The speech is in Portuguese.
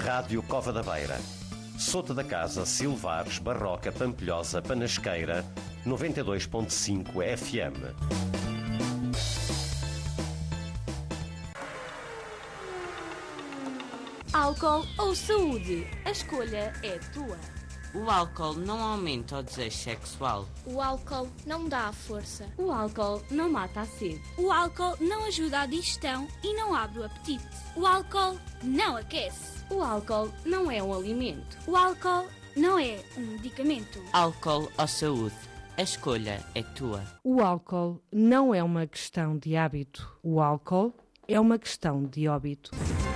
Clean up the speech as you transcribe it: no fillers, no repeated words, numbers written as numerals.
Rádio Cova da Beira, Sota da Casa, Silvares, Barroca, Pampilhosa, Panasqueira, 92.5 FM. Álcool ou saúde? A escolha é tua. O álcool não aumenta o desejo sexual. O álcool não dá a força. O álcool não mata a sede. O álcool não ajuda a digestão e não abre o apetite. O álcool não aquece. O álcool não é um alimento. O álcool não é um medicamento. Álcool ou saúde? A escolha é tua. O álcool não é uma questão de hábito. O álcool é uma questão de óbito.